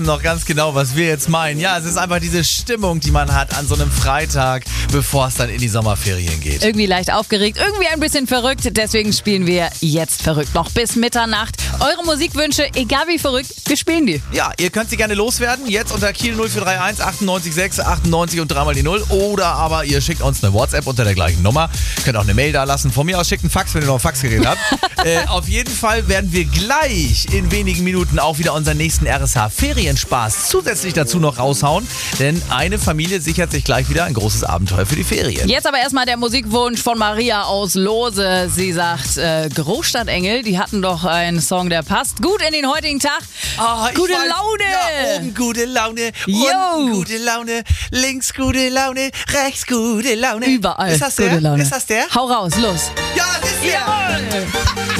Noch ganz genau, was wir jetzt meinen. Ja, es ist einfach diese Stimmung, die man hat an so einem Freitag, bevor es dann in die Sommerferien geht. Irgendwie leicht aufgeregt, irgendwie ein bisschen verrückt. Deswegen spielen wir jetzt verrückt noch bis Mitternacht. Eure Musikwünsche, egal wie verrückt, wir spielen die. Ja, ihr könnt sie gerne loswerden. Jetzt unter Kiel 0431 98 6 98 und dreimal die 0. Oder aber ihr schickt uns eine WhatsApp unter der gleichen Nummer. Könnt auch eine Mail da lassen. Von mir aus schickt einen Fax, wenn ihr noch ein Faxgerät habt. Auf jeden Fall werden wir gleich in wenigen Minuten auch wieder unseren nächsten RSH-Ferienspaß zusätzlich dazu noch raushauen. Denn eine Familie sichert sich gleich wieder ein großes Abenteuer für die Ferien. Jetzt aber erstmal der Musikwunsch von Maria aus Lose. Sie sagt, Großstadtengel, die hatten doch einen Song, der passt gut in den heutigen Tag. Gute Laune! Ja, oben gute Laune, unten gute Laune, links gute Laune, rechts gute Laune. Überall Ist das der? gute Laune. Ist das der? Hau raus, los. Ja, das ist der! Jawohl!